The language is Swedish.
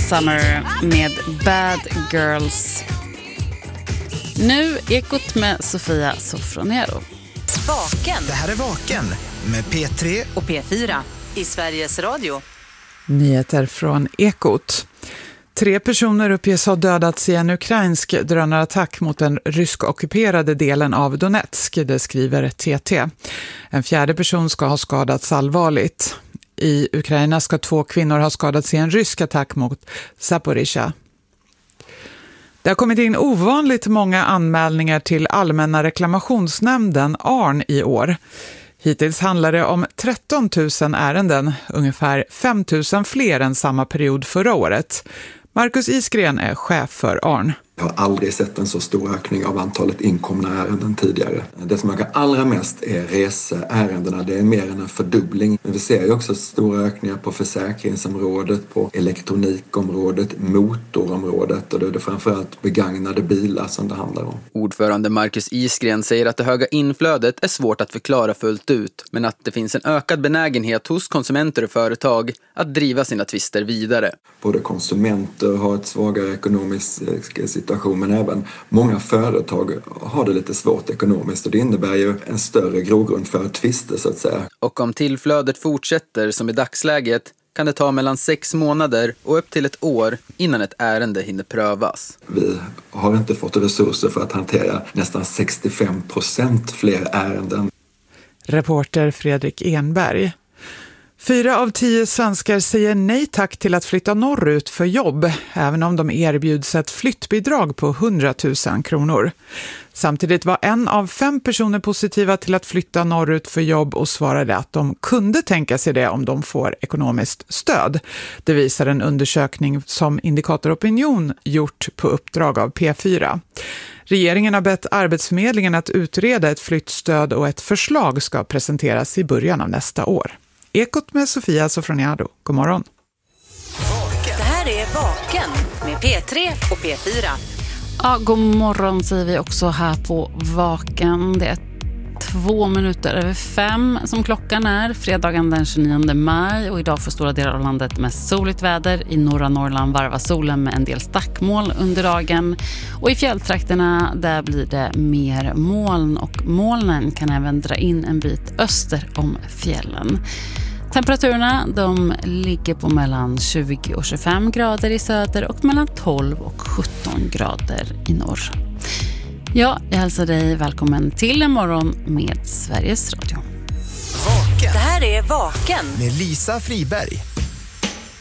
Summer med Bad Girls. Nu Ekot med Sofia Sofroniero. Vaken. Det här är Vaken med P3 och P4 i Sveriges Radio. Nyheter från Ekot. 3 personer uppges ha dödats i en ukrainsk drönarattack mot den rysk-ockuperade delen av Donetsk, det skriver TT. En 4:e person ska ha skadats allvarligt. I Ukraina ska 2 kvinnor ha skadats i en rysk attack mot Zaporizjzja. Det har kommit in ovanligt många anmälningar till Allmänna reklamationsnämnden ARN i år. Hittills handlar det om 13 000 ärenden, ungefär 5 000 fler än samma period förra året. Marcus Isgren är chef för ARN. Jag har aldrig sett en så stor ökning av antalet inkomna ärenden tidigare. Det som ökar allra mest är reseärendena. Det är mer än en fördubbling. Men vi ser ju också stora ökningar på försäkringsområdet, på elektronikområdet, motorområdet och det är framförallt begagnade bilar som det handlar om. Ordförande Marcus Isgren säger att det höga inflödet är svårt att förklara fullt ut, men att det finns en ökad benägenhet hos konsumenter och företag att driva sina tvister vidare. Både konsumenter har ett svagare ekonomisk situation, men även många företag har det lite svårt ekonomiskt och det innebär ju en större grogrund för tvister så att säga. Och om tillflödet fortsätter som i dagsläget kan det ta mellan 6 månader och upp till 1 år innan ett ärende hinner prövas. Vi har inte fått resurser för att hantera nästan 65% fler ärenden. Reporter Fredrik Enberg. 4 av 10 svenskar säger nej tack till att flytta norrut för jobb, även om de erbjuds ett flyttbidrag på 100 000 kronor. Samtidigt var 1 av 5 personer positiva till att flytta norrut för jobb och svarade att de kunde tänka sig det om de får ekonomiskt stöd. Det visar en undersökning som Indikator Opinion gjort på uppdrag av P4. Regeringen har bett Arbetsförmedlingen att utreda ett flyttstöd och ett förslag ska presenteras i början av nästa år. Ekot med Sofia Sofroniero. God morgon. Det här är Vaken med P3 och P4. Ja, god morgon säger vi också här på Vaken. Det är 5:02 som klockan är, fredagen den 29 maj och idag får stora delar av landet med soligt väder. I norra Norrland varvar solen med en del stackmoln under dagen och i fjälltrakterna där blir det mer moln och molnen kan även dra in en bit öster om fjällen. Temperaturerna de ligger på mellan 20 och 25 grader i söder och mellan 12 och 17 grader i norr. Ja, jag hälsar dig välkommen till en morgon med Sveriges Radio. Vaken. Det här är Vaken med Lisa Friberg.